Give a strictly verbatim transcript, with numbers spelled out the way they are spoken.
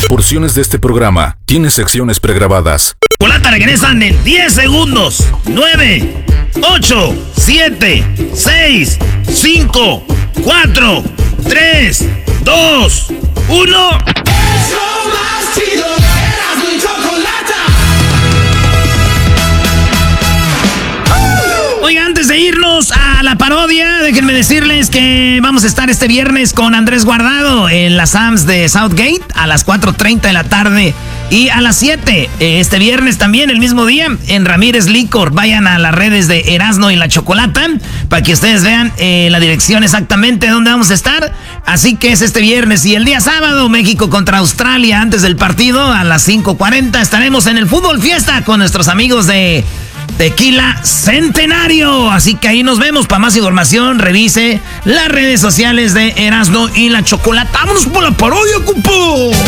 Porciones de este programa tiene secciones pregrabadas. Chocolata regresan en diez segundos. nueve, ocho, siete, seis, cinco, cuatro, tres, dos, uno. Es lo más chido, Erasmo y Chocolata. Oiga, antes de irnos a la parodia, déjenme decirles que vamos a estar este viernes con Andrés Guardado en las Sams de Southgate a las cuatro treinta de la tarde y a las siete. Este viernes también, el mismo día, en Ramírez Licor. Vayan a las redes de Erasmo y la Chocolata para que ustedes vean eh, la dirección exactamente de dónde vamos a estar. Así que es este viernes. Y el día sábado, México contra Australia, antes del partido, a las cinco cuarenta, estaremos en el Fútbol Fiesta con nuestros amigos de Tequila Centenario. Así que ahí nos vemos. Para más información, revise las redes sociales de Erasmo y la Chocolata. ¡Vámonos por la parodia, cupo!